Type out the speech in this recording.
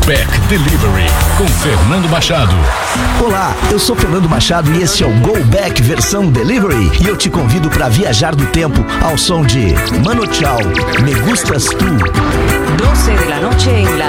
Back Delivery com Fernando Machado. Olá, eu sou Fernando Machado e esse é o Go Back versão Delivery. E eu te convido para viajar do tempo ao som de Mano Chao, Me Gustas Tu. 12 de la noche en la